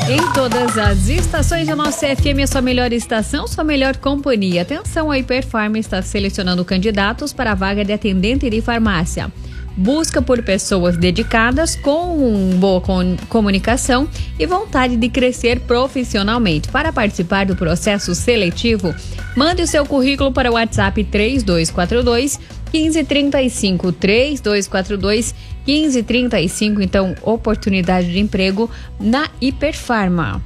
Em todas as estações da nossa FM, a sua melhor estação, sua melhor companhia. Atenção, a Hiperfarma está selecionando candidatos para a vaga de atendente de farmácia. Busca por pessoas dedicadas, com boa comunicação e vontade de crescer profissionalmente. Para participar do processo seletivo, mande o seu currículo para o WhatsApp 3242 1535, 3242 1535. Então, oportunidade de emprego na Hiperfarma.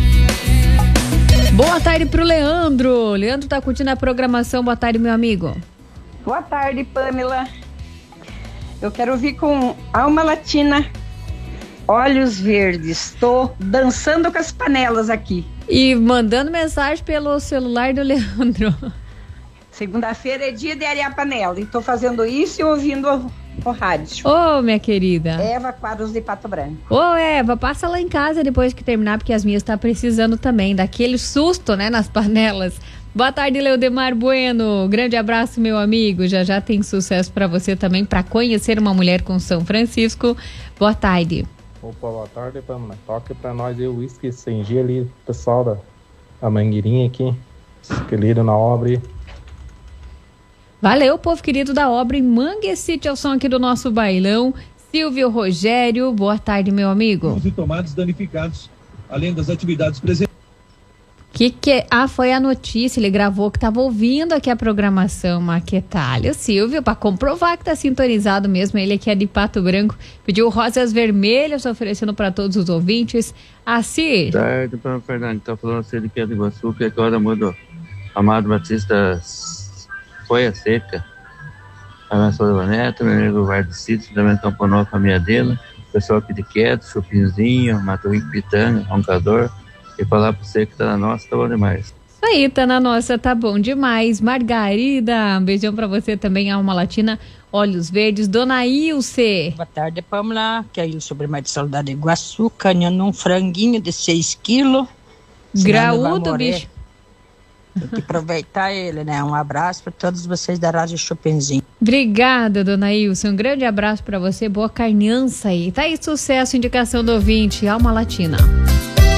Boa tarde pro Leandro. Leandro tá curtindo a programação. Boa tarde, meu amigo. Boa tarde, Pamela. Eu quero vir com Alma Latina, Olhos Verdes. Estou dançando com as panelas aqui. E mandando mensagem pelo celular do Leandro. Segunda-feira é dia de arear panela. E estou fazendo isso e ouvindo o rádio. Ô, minha querida. Eva Quadros de Pato Branco. Ô, Eva, passa lá em casa depois que terminar, porque as minhas tá precisando também daquele susto, né, nas panelas. Boa tarde, Leodemar Bueno. Grande abraço, meu amigo. Já tem sucesso para você também, para conhecer uma mulher com São Francisco. Boa tarde. Opa, boa tarde, Pamela. Toque pra nós aí o uísque sem gelo ali, pessoal da Mangueirinha aqui. Querido na obra. Valeu, povo querido da obra em Manguecite, é o som aqui do nosso bailão. Silvio Rogério, boa tarde, meu amigo. E tomates danificados, além das atividades presentes. Foi a notícia, ele gravou que estava ouvindo aqui a programação Maquetalha. O Silvio, para comprovar que está sintonizado mesmo, ele aqui é de Pato Branco, pediu rosas vermelhas, oferecendo para todos os ouvintes. Assir. Boa tarde, Paulo Fernando, está falando assim de Pedro Iguaçu, que agora mudou. Amado Batista Folha Seca, Abençoa da Neto, meu amigo Vardo Cito, também tamponou com a minha dele, o pessoal aqui de Quieto, Chupinzinho, Mato Rico Pitanga, Roncador. E falar pra você que tá na nossa, tá bom demais. Isso aí, tá na nossa, tá bom demais. Margarida, um beijão pra você também, Alma Latina, Olhos Verdes. Dona Ilse. Boa tarde, Pamela, que é Ilse Sobremar de Saudade Iguaçu, canhando um franguinho de 6 quilos. Graúdo, bicho. Tem que aproveitar ele, né? Um abraço pra todos vocês da Rádio Chopinzinho. Obrigada, Dona Ilse, um grande abraço pra você, boa carniança aí. Tá aí, sucesso, indicação do ouvinte, Alma Latina.